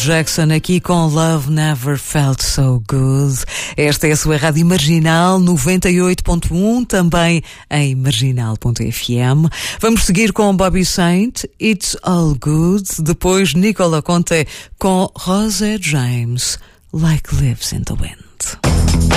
Jackson aqui com Love Never Felt So Good. Esta é a sua Rádio Marginal 98.1, também em marginal.fm. Vamos seguir com Bobby Saint, It's All Good. Depois Nicola Conte com Rosé James, Like Leaves in the Wind.